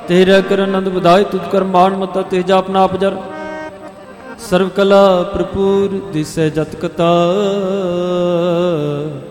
ਤੇਰਾ ਕਰ ਆਨੰਦ ਵਧਾਏ ਤੁਧ ਕਰ ਮਾਨ ਮਤਾ ਤੇਜਾ ਆਪਣਾ ਆਪ ਜਰ ਸਰਵ ਕਲਾ ਭਰਪੂਰ ਦਿਸੈ ਜਤ ਕਤਾ